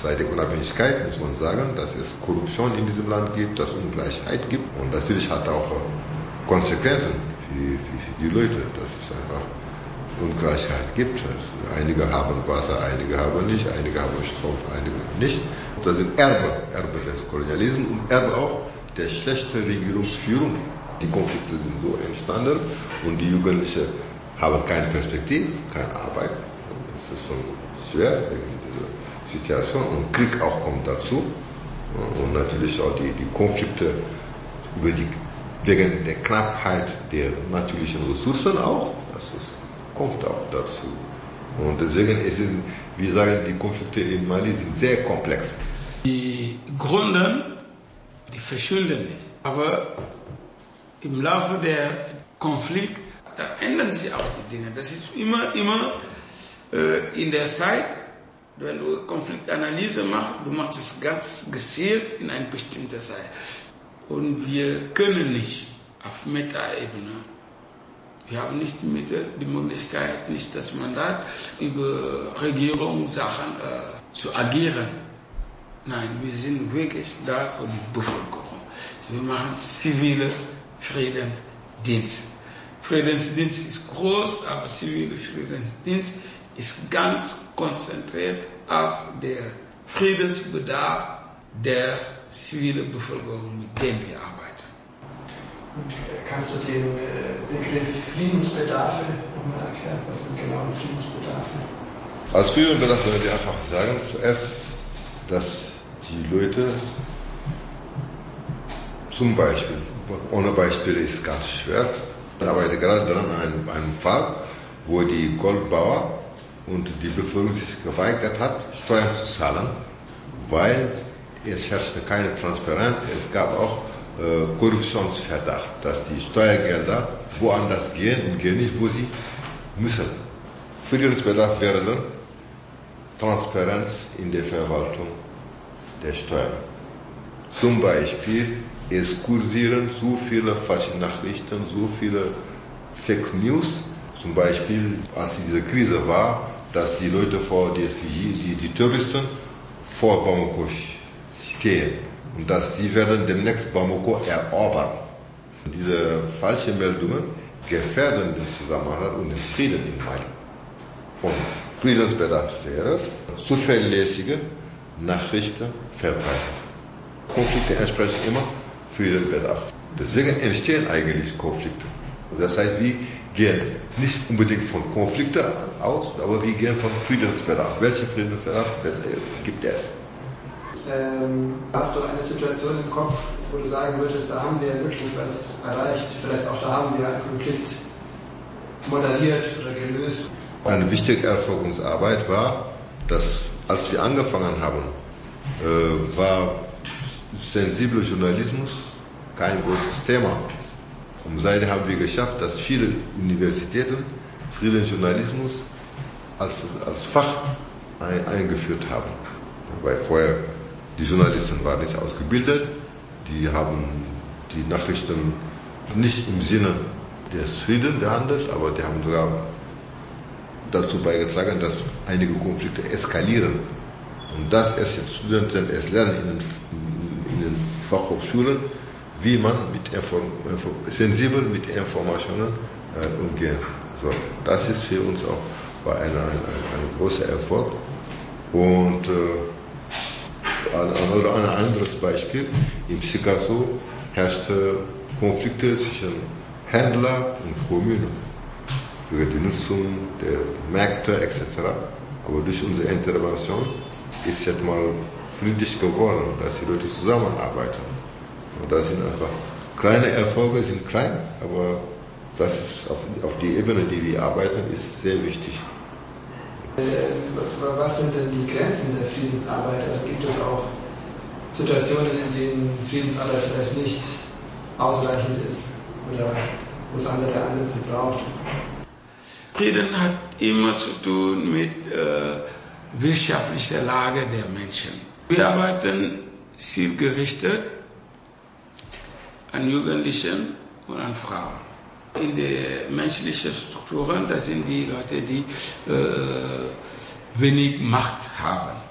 Seit der Unabhängigkeit muss man sagen, dass es Korruption in diesem Land gibt, dass es Ungleichheit gibt. Und natürlich hat auch Konsequenzen für die Leute, dass es einfach Ungleichheit gibt. Also einige haben Wasser, einige haben nicht, einige haben Strom, einige nicht. Das sind Erbe des Kolonialismus und Erbe auch der schlechten Regierungsführung. Die Konflikte sind so entstanden und die Jugendlichen haben keine Perspektive, keine Arbeit. Das ist schon schwer wegen dieser Situation und Krieg auch kommt dazu. Und natürlich auch die Konflikte wegen der Knappheit der natürlichen Ressourcen auch. Kommt auch dazu. Und deswegen wir sagen, die Konflikte in Mali sind sehr komplex. Die Gründe, die verschwinden nicht. Aber im Laufe der Konflikte ändern sich auch die Dinge. Das ist immer in der Zeit, wenn du Konfliktanalyse machst, du machst es ganz gezielt in eine bestimmte Zeit. Und wir können nicht auf Metaebene. Wir haben nicht die Möglichkeit, nicht das Mandat, über Regierungssachen zu agieren. Nein, wir sind wirklich da für die Bevölkerung. Wir machen zivile Friedensdienst. Friedensdienst ist groß, aber zivile Friedensdienst ist ganz konzentriert auf den Friedensbedarf der zivilen Bevölkerung, mit der wir arbeiten. Kannst du den Begriff Friedensbedarfe nochmal erklären? Was sind genau die Friedensbedarfe? Als Friedensbedarf würde ich einfach sagen, zuerst, dass die Leute zum Beispiel, ohne Beispiele ist ganz schwer, ich arbeite gerade dran an einem Fall, wo die Goldbauer und die Bevölkerung sich geweigert hat, Steuern zu zahlen, weil es herrschte keine Transparenz, es gab auch Korruptionsverdacht, dass die Steuergelder woanders gehen und gehen nicht, wo sie müssen. Friedensbedarf wäre dann Transparenz in der Verwaltung der Steuern. Zum Beispiel, es kursieren so viele falsche Nachrichten, so viele Fake News. Zum Beispiel, als diese Krise war, dass die Leute die Touristen vor Bamako stehen. Und dass die werden demnächst Bamako erobern. Diese falschen Meldungen gefährden den Zusammenhalt und den Frieden in Mali. Und Friedensbedarf wäre zuverlässige Nachrichten verbreiten. Konflikte entsprechen immer Friedensbedarf. Deswegen entstehen eigentlich Konflikte. Das heißt, wir gehen nicht unbedingt von Konflikten aus, aber wir gehen von Friedensbedarf. Welchen Friedensbedarf gibt es? Hast du eine Situation im Kopf, wo du sagen würdest, da haben wir wirklich was erreicht, vielleicht auch da haben wir einen Konflikt moderiert oder gelöst? Eine wichtige Erfolg unserer Arbeit war, dass als wir angefangen haben, war sensibler Journalismus kein großes Thema. Und seitdem haben wir geschafft, dass viele Universitäten Friedensjournalismus als Fach eingeführt haben. Weil vorher die Journalisten waren nicht ausgebildet, die haben die Nachrichten nicht im Sinne des Friedens behandelt, aber die haben sogar dazu beigetragen, dass einige Konflikte eskalieren. Und dass es jetzt Studenten lernen in den Fachhochschulen, wie man sensibel mit Informationen umgehen soll. Das ist für uns auch ein großer Erfolg. Und ein anderes Beispiel, in Picasso herrschte Konflikte zwischen Händlern und Kommunen für die Nutzung der Märkte etc. Aber durch unsere Intervention ist jetzt mal friedlich geworden, dass die Leute zusammenarbeiten. Und das sind einfach kleine Erfolge, sind klein, aber das ist auf die Ebene, die wir arbeiten, ist sehr wichtig. Was sind denn die Grenzen der Friedensarbeit? Also gibt es auch Situationen, in denen Friedensarbeit vielleicht nicht ausreichend ist oder wo es andere Ansätze braucht? Frieden hat immer zu tun mit wirtschaftlicher Lage der Menschen. Wir arbeiten zielgerichtet an Jugendlichen und an Frauen. In den menschlichen Strukturen, das sind die Leute, die wenig Macht haben.